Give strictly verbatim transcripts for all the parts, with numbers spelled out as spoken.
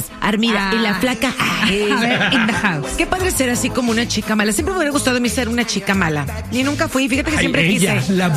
Armida, Ah. y la flaca. Ay, A ver, in the house. qué padre ser así como una chica mala. Siempre me hubiera gustado a mí ser una chica mala. Y nunca fui. Fíjate que Ay, siempre ella, quise. la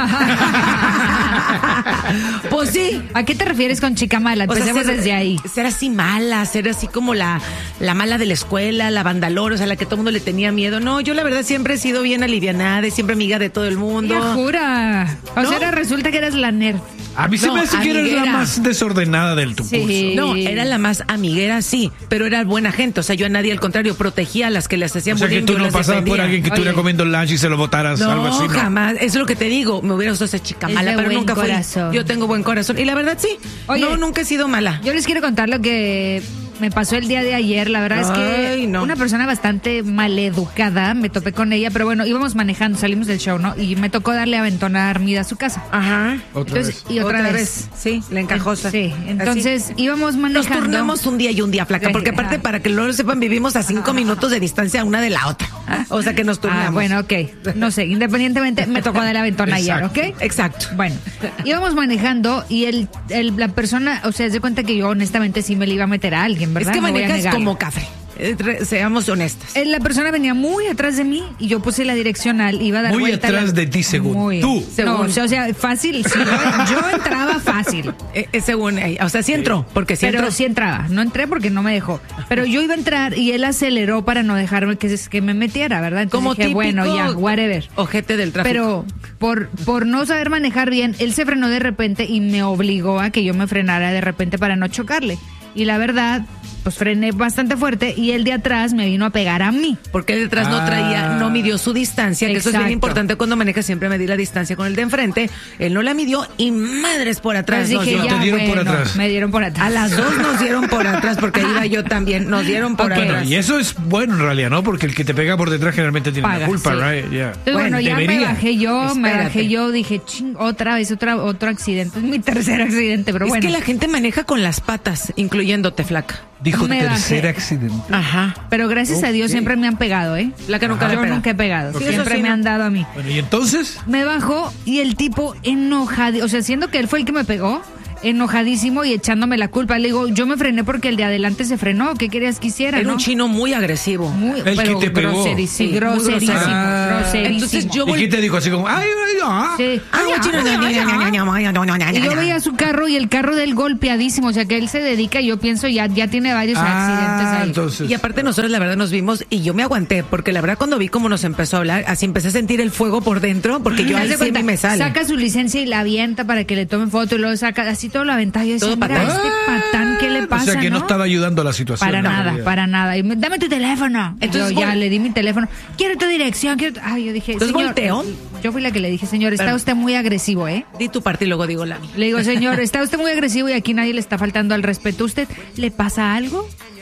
buena. Pues sí. ¿A qué te refieres con chica mala? O sea, Empecemos ser, desde ahí. ser así mala, ser así como la, la mala de la escuela, la vandalora, o sea, la que todo el mundo le tenía miedo. No, yo la verdad siempre he sido bien alivianada y siempre amiga de todo el mundo. Ella jura. O ¿No? sea, ahora resulta que eras la nerd. A mí se No, me hace que eres la amiguera. más desordenada del tu Sí. curso. No, era la más amiguera, sí, pero era buena gente. O sea, yo a nadie, al contrario, protegía a las que les hacían O sea, que bullying, tú yo no las pasabas por defendía. alguien que estuviera Oye. comiendo lunch y se lo botaras, No, algo así. ¿no? jamás. Eso es lo que te digo. Me hubiera gustado ser chica Es mala, de pero buen nunca fui. corazón. Yo tengo buen corazón. Y la verdad, sí. Oye. No, nunca he sido mala. Yo les quiero contar lo que me pasó el día de ayer. La verdad es que Ay, no. una persona bastante maleducada, me topé con ella, pero bueno, íbamos manejando, salimos del show, ¿no? Y me tocó darle aventón a Armida a su casa. Ajá. Otra Entonces, vez. y otra, vez. Sí, la encajosa. Sí, entonces íbamos Nos manejando. turnamos un día y un día, flaca, porque aparte, Ah. para que lo sepan, vivimos a cinco minutos de distancia una de la otra. O sea que nos turnamos. Ah, bueno, ok. No sé, independientemente, me tocó darle aventón ayer, ¿ok? Exacto. Bueno, íbamos manejando y el, el- la persona, o sea, se cuenta que yo honestamente sí me le iba a meter a alguien, ¿verdad? Es que No voy a manejas negarlo. como café. Eh, re- Seamos honestas. Eh, La persona venía muy atrás de mí y yo puse la direccional, iba a dar Muy vuelta. a la- atrás de ti, según Muy. tú. No, Según. o sea, o sea, fácil. Sí, yo, yo entraba fácil. Eh, eh, según ella. O sea, sí entró, porque sí Pero entró. sí entraba. No entré porque no me dejó. Pero yo iba a entrar y él aceleró para no dejarme que, que me metiera, ¿verdad? Entonces Como dije, típico bueno, ya, whatever. ojete del tráfico. Pero por, por no saber manejar bien, él se frenó de repente y me obligó a que yo me frenara de repente para no chocarle. Y la verdad, pues frené bastante fuerte y el de atrás me vino a pegar a mí. Porque el detrás no traía, no midió su distancia, que eso es bien Exacto. importante cuando manejas, siempre medir la distancia con el de enfrente. Él no la midió y madres por atrás. Entonces nos dije, dio. ya, Te dieron por bueno, atrás. me dieron por atrás. A las dos nos dieron por atrás, porque ahí iba yo también, nos dieron por Ok. atrás. Y eso es bueno en realidad, ¿no? Porque el que te pega por detrás generalmente tiene Paga, la culpa, sí. right? Yeah. Entonces, bueno, ya debería. me bajé yo, me Espérate. bajé yo, dije, ching, otra vez, otra, otro accidente. Es mi tercer accidente, pero Es bueno. que la gente maneja con las patas, incluyéndote, flaca. Dijo Me tercer bajé. accidente. Ajá. Pero gracias a Dios siempre me han pegado, ¿eh? La que nunca Yo le pega. nunca he pegado, Sí, eso siempre sí, me no. han dado a mí. Bueno, y entonces, Me bajó y el tipo enojado, o sea, siendo que él fue el que me pegó, enojadísimo y echándome la culpa. Le digo, yo me frené porque el de adelante se frenó, ¿qué querías que hiciera? Era ¿no? un chino muy agresivo. Muy, El que pero te pegó. groserísimo, Sí, muy groserísimo, grosero. Ah. groserísimo. Entonces yo ¿y vol- qué te dijo? Así como, ay, ay, ah. Sí. Ay, Ay, chino, ay, no, ay, no, no, ay. no, no, no, no, no, Y yo no. veía su carro y el carro de él golpeadísimo, o sea que él se dedica, yo pienso, ya, ya tiene varios accidentes Ah, ahí. entonces. Y aparte nosotros la verdad nos vimos y yo me aguanté, porque la verdad cuando vi cómo nos empezó a hablar, así empecé a sentir el fuego por dentro, porque yo Haz ahí de sí cuenta, me sale. saca su licencia y la avienta para que le tomen foto y luego saca así todo lo aventado. Yo decía, Todo mira, patán. este patán, ¿qué le pasa? O sea que no, no? estaba ayudando a la situación. Para en nada, realidad. para nada. Y me, dame tu teléfono. Entonces, yo ya vol- le di mi teléfono. Quiero tu dirección. Quiero tu-". Ay, yo dije, Entonces, señor. ¿volteó? Yo fui la que le dije, señor, está Pero- usted muy agresivo, ¿eh? Di tu parte y luego digo la mía. Le digo, señor, está usted muy agresivo y aquí nadie le está faltando al respeto. ¿Usted le pasa algo?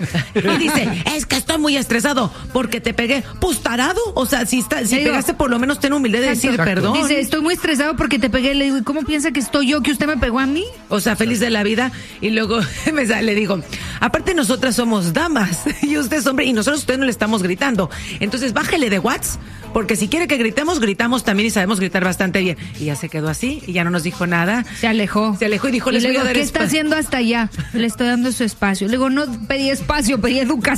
Y dice, es que estoy muy estresado porque te pegué. Pues tarado. O sea, si, está, si Le digo- pegaste, por lo menos ten humildad de decir Exacto. perdón. Dice, estoy muy estresado porque te pegué. Le digo, ¿y cómo piensa que estoy yo, que usted me pegó a mí? O sea, feliz de la vida. Y luego me sa- le digo, aparte nosotras somos damas y usted es hombre y nosotros a usted no le estamos gritando. Entonces bájele de watts, porque si quiere que gritemos, gritamos también y sabemos gritar bastante bien. Y ya se quedó así y ya no nos dijo nada. Se alejó. Se alejó y dijo, Y les le voy a digo, dar ¿qué está espa-". haciendo hasta allá? Le estoy dando su espacio. Le digo, no pedí espacio, pedí educación.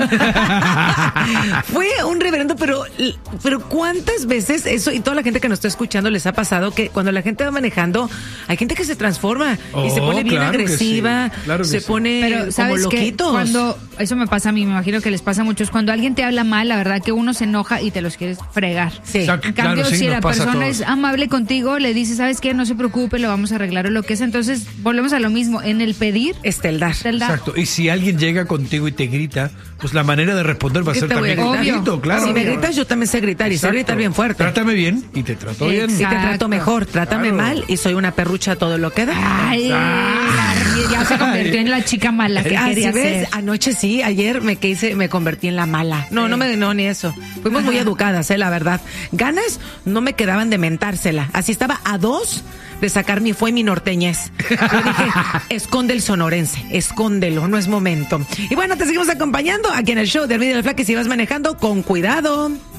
Fue un reverendo, pero, pero ¿cuántas veces eso y toda la gente que nos está escuchando les ha pasado que cuando la gente va manejando, hay gente que se transforma y se Oh, pone bien claro que agresiva, sí, claro que se sí. pone Pero como sabes que loquitos. cuando eso me pasa a mí, me imagino que les pasa a muchos, cuando alguien te habla mal, la verdad que uno se enoja y te los quieres fregar. Sí. Exacto. En cambio, Claro, sí, si nos la pasa a persona todos. es amable contigo, le dices, ¿sabes qué? No se preocupe, lo vamos a arreglar o lo que es. Entonces, volvemos a lo mismo. En el pedir, Esteldar. Zelda, Exacto. Y si alguien llega contigo y te grita, pues la manera de responder va a ¿Qué ser te voy a también con gritar? grito, claro. Si me gritas, yo también sé gritar y sé Exacto. gritar bien fuerte. Trátame bien y te trato bien. Y te Exacto. trato mejor, trátame Claro. mal y soy una perrucha todo lo que da. ay, la- ya se convirtió en la chica mala que Ah, quería ¿sí ves? ser. Anoche sí, ayer me que hice, me convertí en la mala. No, no me, no, ni eso. Fuimos muy educadas, eh, la verdad. Ganas no me quedaban de mentársela. Así estaba a dos de sacar mi fue mi norteñez. Yo dije, esconde el sonorense, escóndelo, no es momento. Y bueno, te seguimos acompañando aquí en el show de Armida y la Flaca y si vas manejando, con cuidado.